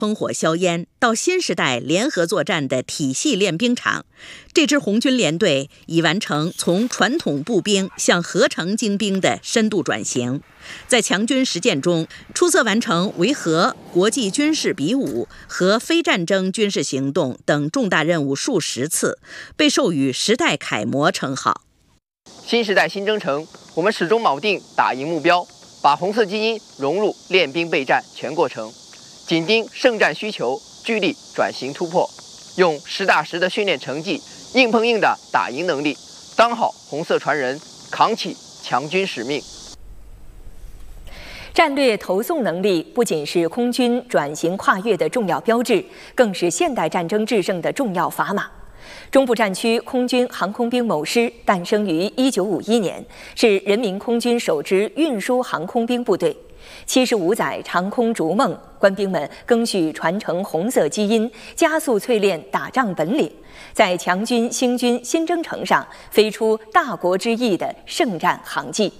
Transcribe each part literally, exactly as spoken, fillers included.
烽火硝烟，到新时代联合作战的体系练兵场，这支红军联队已完成从传统步兵向合成精兵的深度转型，在强军实践中出色完成维和、国际军事比武和非战争军事行动等重大任务数十次，被授予时代楷模称号。 新时代新征程，我们始终铆定打赢目标，把红色基因融入练兵备战全过程，紧盯圣战需求，聚力转型突破，用实打实的训练成绩、硬碰硬的打赢能力，当好红色传人，扛起强军使命。 战略投送能力不仅是空军转型跨越的重要标志，更是现代战争制胜的重要砝码。中部战区空军航空兵某师诞生于一九五一年，是人民空军首支运输航空兵部队。七十五载长空逐梦，官兵们赓续传承红色基因，加速淬炼打仗本领，在强军兴军新征程上飞出大国之翼的圣战航迹。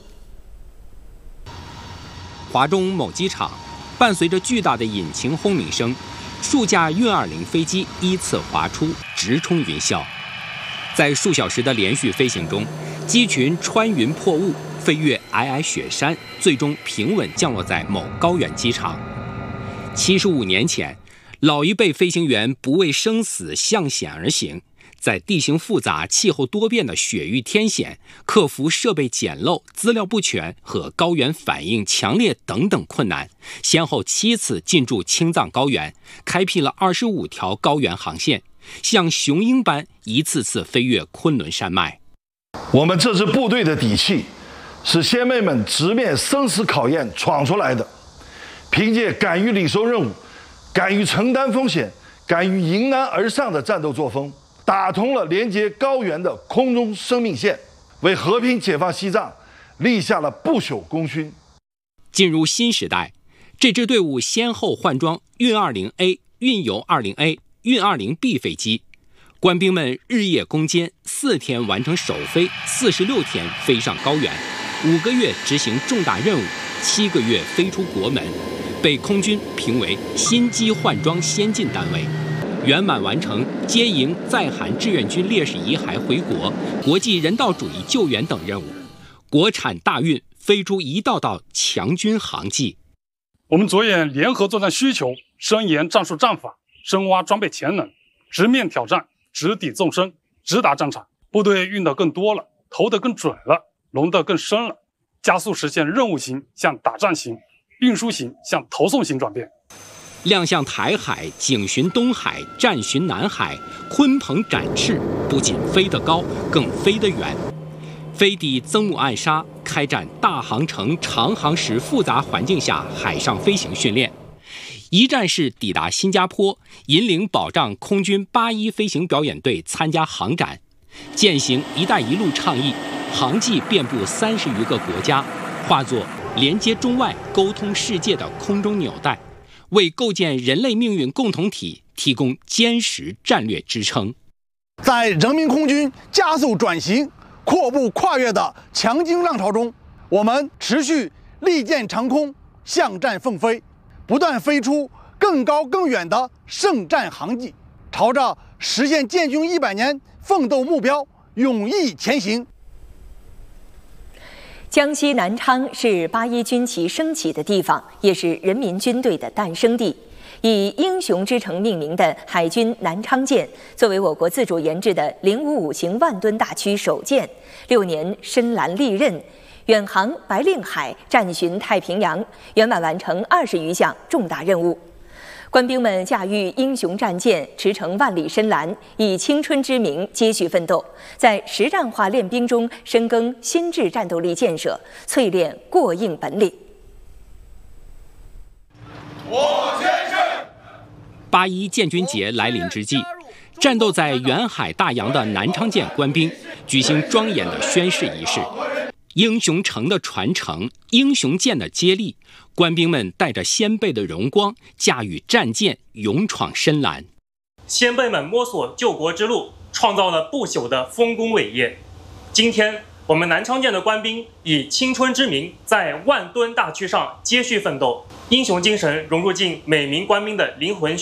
华中某机场，伴随着巨大的引擎轰鸣声，数架运二零飞机依次滑出，直冲云霄。在数小时的连续飞行中，机群穿云破雾，飞越皑皑雪山，最终平稳降落在某高原机场。七十五年前，老一辈飞行员不畏生死，向险而行，在地形复杂、气候多变的雪域天险，克服设备简陋、资料不全和高原反应强烈等等困难，先后七次进驻青藏高原，开辟了二十五条高原航线，像雄鹰般一次次飞越昆仑山脉。 我们这支部队的底气，是先辈们直面生死考验闯出来的。凭借敢于领受任务、敢于承担风险、敢于迎难而上的战斗作风，打通了连接高原的空中生命线，为和平解放西藏立下了不朽功勋。 进入新时代，这支队伍先后换装运 二零 A、运油 二零 A、运 二零 B 飞机，官兵们日夜攻坚，四天完成首飞，四十六天飞上高原，五个月执行重大任务，七个月飞出国门，被空军评为新机换装先进单位，圆满完成接营在韩志愿军烈士遗骸回国、国际人道主义救援等任务，国产大运飞出一道道强军航迹。 我们着眼联合作战需求，深研战术战法，深挖装备潜能，直面挑战，直抵纵深，直达战场。部队运得更多了，投得更准了，拢得更深了，加速实现任务型向打仗型、运输型向投送型转变。 亮相台海，警巡东海，战巡南海，鲲鹏展翅，不仅飞得高，更飞得远。飞抵曾母暗沙，开展大航程、长航时复杂环境下海上飞行训练。一站式抵达新加坡，引领保障空军八一飞行表演队参加航展，践行“一带一路”倡议，航迹遍布三十余个国家，化作连接中外、沟通世界的空中纽带，为构建人类命运共同体提供坚实战略支撑。 在人民空军加速转型、阔步跨越的强军浪潮中，我们持续利剑长空，向战奋飞，不断飞出更高更远的圣战航迹，朝着实现建军一百年奋斗目标勇毅前行。 江西南昌是八一军旗升起的地方，也是人民军队的诞生地。以英雄之城命名的海军南昌舰，作为我国自主研制的零五五型万吨大驱首舰，六年深蓝历任，远航白令海，战巡太平洋，圆满完成二十余项重大任务。官兵们驾驭英雄战舰，驰骋万里深蓝，以青春之名接续奋斗，在实战化练兵中深耕新制战斗力建设，淬炼过硬本领。 我先胜！八一建军节来临之际，战斗在远海大洋的南昌舰官兵举行庄严的宣誓仪式。英雄城的传承，英雄舰的接力，官兵们带着先辈的荣光，驾驭战舰勇闯深蓝。 先辈们摸索救国之路，创造了不朽的丰功伟业。今天， 我们南昌舰的官兵以青春之名，在万吨大区上接续奋斗，英雄精神融入进每名官兵的灵魂。